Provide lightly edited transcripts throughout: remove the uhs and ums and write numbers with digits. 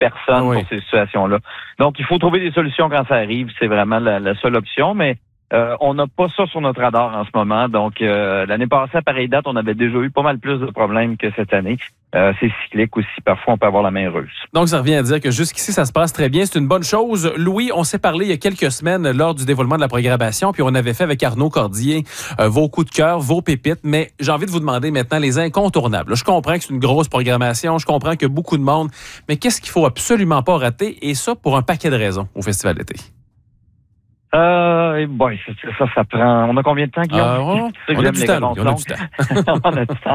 personne pour ces situations-là. Donc, il faut trouver des solutions quand ça arrive. C'est vraiment la seule option, mais on n'a pas ça sur notre radar en ce moment. Donc, l'année passée, à pareille date, on avait déjà eu pas mal plus de problèmes que cette année. C'est cyclique aussi. Parfois, on peut avoir la main heureuse. Donc, ça revient à dire que jusqu'ici, ça se passe très bien. C'est une bonne chose. Louis, on s'est parlé il y a quelques semaines lors du dévoilement de la programmation, puis on avait fait avec Arnaud Cordier vos coups de cœur, vos pépites. Mais j'ai envie de vous demander maintenant les incontournables. Là, je comprends que c'est une grosse programmation. Je comprends qu'il y a beaucoup de monde. Mais qu'est-ce qu'il faut absolument pas rater? Et ça, pour un paquet de raisons au Festival d'été. Ça prend... On a combien de temps, Guillaume? On a du temps. On a du temps.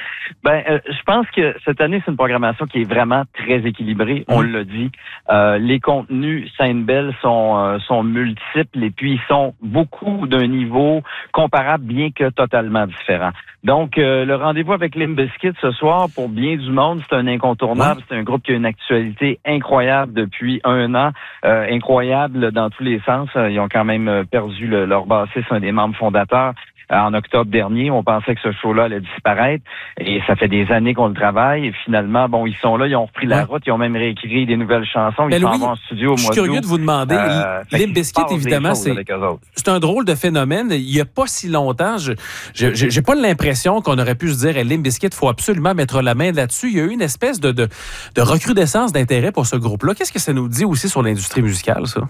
Je pense que cette année, c'est une programmation qui est vraiment très équilibrée. On l'a dit. Les contenus Sainte-Belle sont multiples et puis ils sont beaucoup d'un niveau comparable, bien que totalement différent. Donc, le rendez-vous avec Limp Bizkit ce soir, pour bien du monde, c'est un incontournable. C'est un groupe qui a une actualité incroyable depuis 1 an. Incroyable dans tous les sens. Ils ont quand même perdu leur bassiste, un des membres fondateurs, en octobre dernier. On pensait que ce show-là allait disparaître. Et ça fait des années qu'on le travaille. Et finalement, ils sont là, ils ont repris la route. Ils ont même réécrit des nouvelles chansons. Ils s'en vont en studio au mois d'août. Je suis curieux de vous demander. Limp Bizkit, évidemment, c'est un drôle de phénomène. Il n'y a pas si longtemps, j'ai pas l'impression qu'on aurait pu se dire, Limp Bizkit, il faut absolument mettre la main là-dessus. Il y a eu une espèce de recrudescence d'intérêt pour ce groupe-là. Qu'est-ce que ça nous dit aussi sur l'industrie musicale, ça?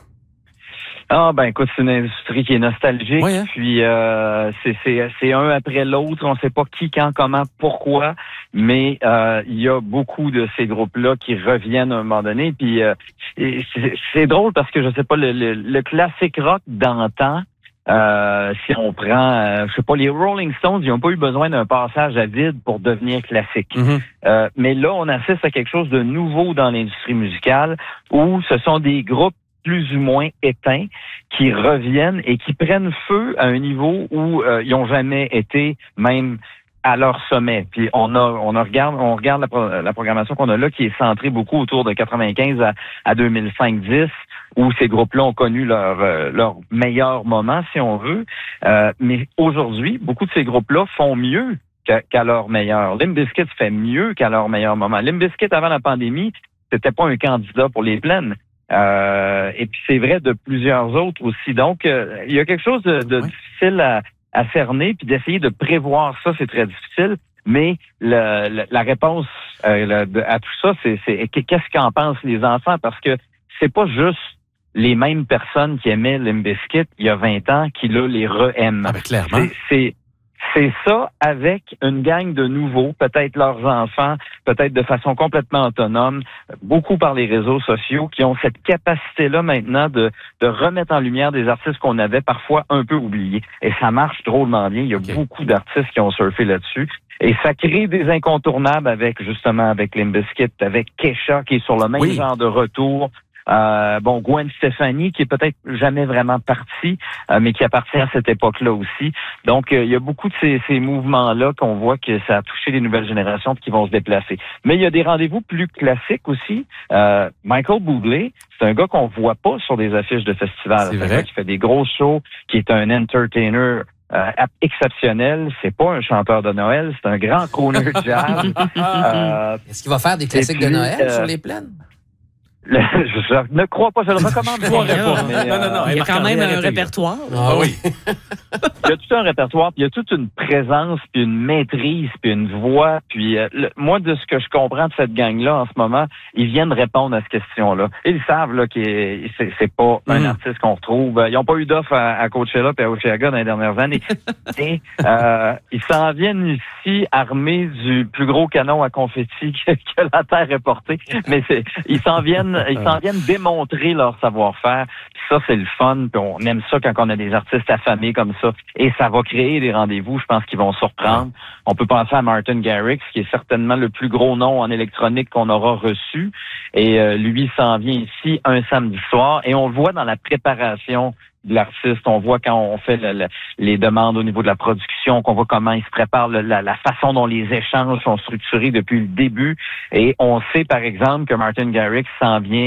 Écoute, c'est une industrie qui est nostalgique. Oui, hein? Puis c'est un après l'autre. On ne sait pas qui, quand, comment, pourquoi. Mais il y a beaucoup de ces groupes-là qui reviennent à un moment donné. Puis c'est drôle parce que je sais pas, le classique rock d'antan. Si on prend, les Rolling Stones, ils n'ont pas eu besoin d'un passage à vide pour devenir classique. Mais là, on assiste à quelque chose de nouveau dans l'industrie musicale où ce sont des groupes plus ou moins éteints, qui reviennent et qui prennent feu à un niveau où ils n'ont jamais été, même à leur sommet. Puis on regarde la programmation qu'on a là, qui est centrée beaucoup autour de 95 à 2005-10, où ces groupes-là ont connu leur meilleur moment, si on veut. Mais aujourd'hui, beaucoup de ces groupes-là font mieux qu'à leur meilleur. Limp Bizkit fait mieux qu'à leur meilleur moment. Limp Bizkit, avant la pandémie, c'était pas un candidat pour les plaines. Et puis c'est vrai de plusieurs autres aussi. Donc, il y a quelque chose de difficile à cerner, puis d'essayer de prévoir ça, c'est très difficile. Mais la réponse à tout ça, c'est qu'est-ce qu'en pensent les enfants? Parce que c'est pas juste les mêmes personnes qui aimaient Limp Bizkit il y a 20 ans qui, là, les re-aiment. Clairement. C'est ça avec une gang de nouveaux, peut-être leurs enfants, peut-être de façon complètement autonome, beaucoup par les réseaux sociaux, qui ont cette capacité-là maintenant de remettre en lumière des artistes qu'on avait parfois un peu oubliés. Et ça marche drôlement bien. Il y a beaucoup d'artistes qui ont surfé là-dessus. Et ça crée des incontournables avec Limp Bizkit, avec Kesha, qui est sur le même genre de retour. Gwen Stefani, qui est peut-être jamais vraiment parti, mais qui appartient à cette époque-là aussi. Donc, il y a beaucoup de ces mouvements-là qu'on voit que ça a touché les nouvelles générations qui vont se déplacer. Mais il y a des rendez-vous plus classiques aussi. Michael Bublé, c'est un gars qu'on voit pas sur des affiches de festivals. C'est un gars qui fait des gros shows, qui est un entertainer exceptionnel. C'est pas un chanteur de Noël, c'est un grand crooner jazz. Est-ce qu'il va faire des classiques de Noël sur les plaines? Je ne crois pas, je le recommande pas. Non, il y a quand même un répertoire. Ah oui. Il y a tout un répertoire, puis il y a toute une présence, puis une maîtrise, puis une voix. Puis moi, de ce que je comprends de cette gang-là en ce moment, ils viennent répondre à cette question-là. Ils savent là que c'est pas un artiste qu'on retrouve. Ils n'ont pas eu d'offre à Coachella et à Osheaga dans les dernières années. Et ils s'en viennent ici armés du plus gros canon à confetti que la Terre ait porté. Mais ils s'en viennent démontrer leur savoir-faire. Puis ça, c'est le fun. Puis on aime ça quand on a des artistes affamés comme ça. Et ça va créer des rendez-vous, je pense, qui vont surprendre. On peut penser à Martin Garrix, qui est certainement le plus gros nom en électronique qu'on aura reçu. Et lui s'en vient ici un samedi soir. Et on le voit dans la préparation de l'artiste. On voit quand on fait les demandes au niveau de la production, qu'on voit comment il se prépare, la façon dont les échanges sont structurés depuis le début. Et on sait, par exemple, que Martin Garrix s'en vient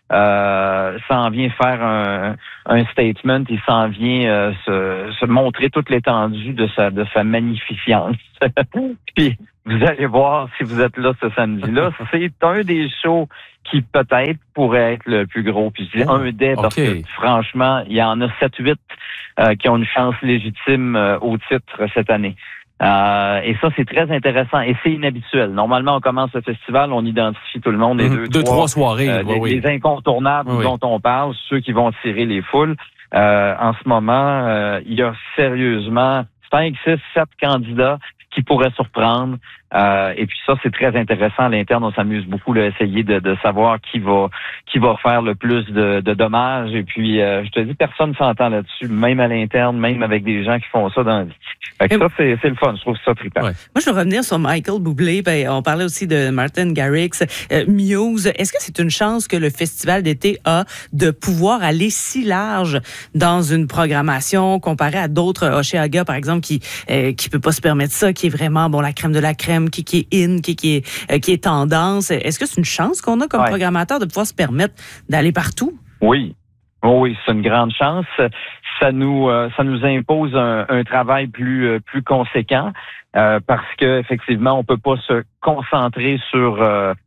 s'en vient faire un statement, il s'en vient se montrer toute l'étendue de sa magnificence. Puis vous allez voir si vous êtes là ce samedi-là, c'est un des shows qui peut-être pourrait être le plus gros. Puis je dis un des parce que franchement, il y en a 7-8 qui ont une chance légitime au titre cette année. Et ça, c'est très intéressant et c'est inhabituel. Normalement, on commence le festival, on identifie tout le monde, les deux, trois soirées, les incontournables dont on parle, ceux qui vont tirer les foules. En ce moment, il y a sérieusement 5, 6, 7 candidats qui pourraient surprendre. Et puis ça, c'est très intéressant. À l'interne, on s'amuse beaucoup à essayer de savoir qui va faire le plus de dommages. Et puis, je te dis, personne ne s'entend là-dessus, même à l'interne, même avec des gens qui font ça dans la vie. Fait que ça, c'est le fun. Je trouve ça trippant. Ouais. Moi, je veux revenir sur Michael Bublé. On parlait aussi de Martin Garrix, Muse. Est-ce que c'est une chance que le festival d'été a de pouvoir aller si large dans une programmation comparée à d'autres, Osheaga, par exemple, qui peut pas se permettre ça, qui est vraiment, la crème de la crème, qui est in, qui est tendance. Est-ce que c'est une chance qu'on a comme programmateur de pouvoir se permettre d'aller partout? Oui. Oui, c'est une grande chance. Ça nous impose un travail plus conséquent parce que effectivement, on peut pas se concentrer sur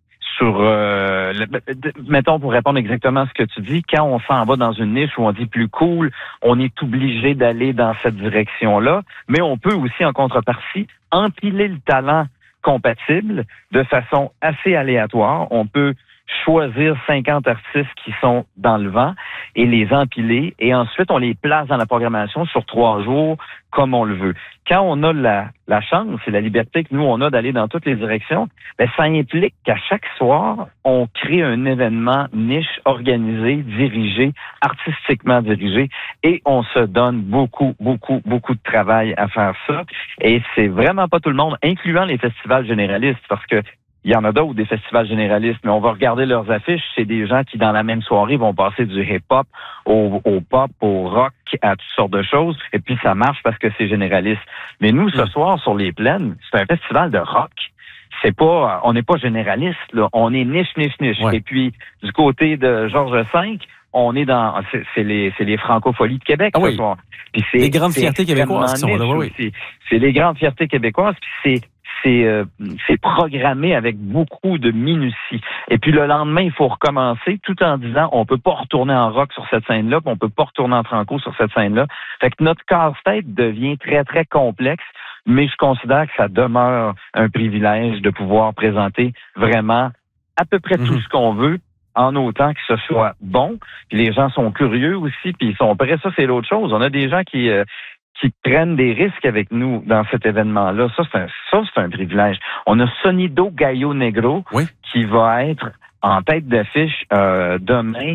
mettons, pour répondre exactement à ce que tu dis, quand on s'en va dans une niche où on dit plus cool, on est obligé d'aller dans cette direction-là, mais on peut aussi, en contrepartie, empiler le talent compatible de façon assez aléatoire. On peut choisir 50 artistes qui sont dans le vent et les empiler, et ensuite on les place dans la programmation sur 3 jours comme on le veut. Quand on a la chance et la liberté que nous on a d'aller dans toutes les directions, ça implique qu'à chaque soir, on crée un événement niche, organisé, dirigé, artistiquement dirigé, et on se donne beaucoup de travail à faire ça. Et c'est vraiment pas tout le monde, incluant les festivals généralistes, parce que il y en a d'autres, des festivals généralistes, mais on va regarder leurs affiches. C'est des gens qui, dans la même soirée, vont passer du hip-hop au pop, au rock, à toutes sortes de choses. Et puis, ça marche parce que c'est généraliste. Mais nous, ce soir, sur les plaines, c'est un festival de rock. On n'est pas généraliste, là. On est niche. Ouais. Et puis, du côté de Georges V, on est c'est les Francopholies de Québec, ce soir. Puis les grandes fiertés québécoises qui sont là, oui. C'est les grandes fiertés québécoises, puis c'est programmé avec beaucoup de minutie. Et puis le lendemain, il faut recommencer tout en disant on peut pas retourner en rock sur cette scène-là, puis on peut pas retourner en franco sur cette scène-là. Fait que notre casse-tête devient très, très complexe, mais je considère que ça demeure un privilège de pouvoir présenter vraiment à peu près tout ce qu'on veut, en autant que ce soit bon. Puis les gens sont curieux aussi, puis ils sont prêts. Ça, c'est l'autre chose. On a des gens qui prennent des risques avec nous dans cet événement-là. Ça, c'est un privilège. On a Sonido Gallo Negro qui va être en tête d'affiche demain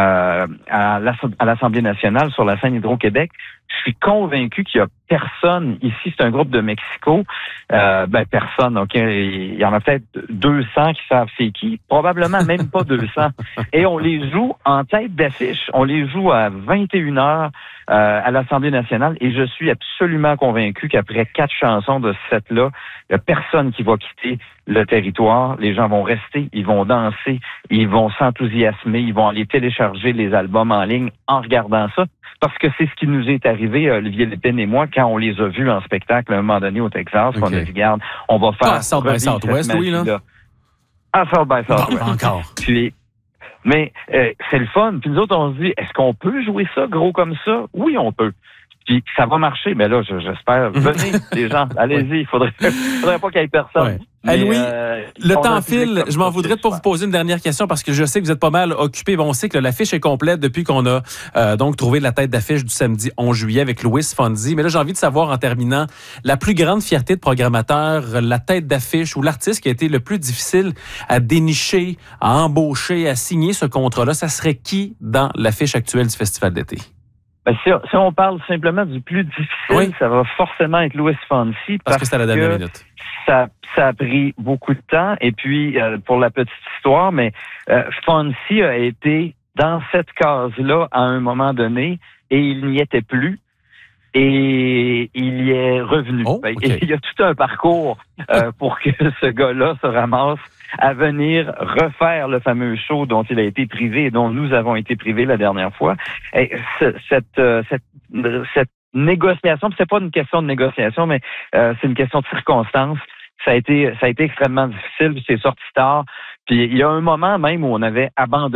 à l'Assemblée nationale sur la scène Hydro-Québec. Je suis convaincu qu'il y a personne ici, c'est un groupe de Mexico, personne, OK, il y en a peut-être 200 qui savent c'est qui, probablement même pas 200. Et on les joue en tête d'affiche, on les joue à 21h à l'Assemblée nationale, et je suis absolument convaincu qu'après 4 chansons de ce set-là, il n'y a personne qui va quitter le territoire. Les gens vont rester, ils vont danser, ils vont s'enthousiasmer, ils vont aller télécharger les albums en ligne en regardant ça. Parce que c'est ce qui nous est arrivé, Olivier Lépine et moi, quand on les a vus en spectacle à un moment donné au Texas, qu'on a dit, regarde, on va faire... À South by Southwest, oui, là? À South by Southwest. Encore. Mais c'est le fun. Puis nous autres, on se dit, est-ce qu'on peut jouer ça gros comme ça? Oui, on peut. Puis ça va marcher, mais là, j'espère. Venez, les gens, allez-y. Il faudrait pas qu'il y ait personne. Mais, Louis, le temps file. Je m'en voudrais de pas vous poser une dernière question parce que je sais que vous êtes pas mal occupé. Bon, on sait que l'affiche est complète depuis qu'on a donc trouvé la tête d'affiche du samedi 11 juillet avec Louis Fonzi. Mais là, j'ai envie de savoir, en terminant, la plus grande fierté de programmateur, la tête d'affiche ou l'artiste qui a été le plus difficile à dénicher, à embaucher, à signer ce contrat-là, ça serait qui dans l'affiche actuelle du Festival d'été? Si on parle simplement du plus difficile, ça va forcément être Louis Fonzi. Parce que c'est à la dernière minute. Ça a pris beaucoup de temps. Et puis, pour la petite histoire, mais Fonzi a été dans cette case-là à un moment donné et il n'y était plus. et il y est revenu. Okay. Et il y a tout un parcours pour que ce gars-là se ramasse à venir refaire le fameux show dont il a été privé et dont nous avons été privés la dernière fois. Et cette négociation, c'est pas une question de négociation, mais c'est une question de circonstance. Ça a été extrêmement difficile, puis c'est sorti tard. Puis il y a un moment même où on avait abandonné